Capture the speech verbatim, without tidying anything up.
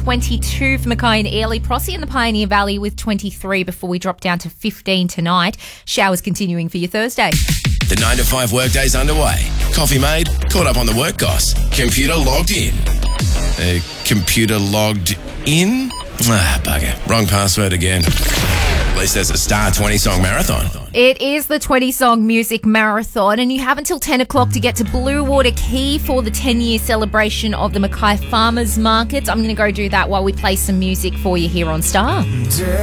twenty-two for Mackay and Airlie. Prossie in the Pioneer Valley with twenty-three before we drop down to fifteen tonight. Showers continuing for your Thursday. The nine to five workday's underway. Coffee made, caught up on the work goss. Computer logged in. Uh, computer logged in? Ah, bugger. Wrong password again. At least there's a Star twenty song marathon. It is the twenty song music marathon, and you have until ten o'clock to get to Blue Water Quay for the ten-year celebration of the Mackay Farmers Market. I'm going to go do that while we play some music for you here on Star.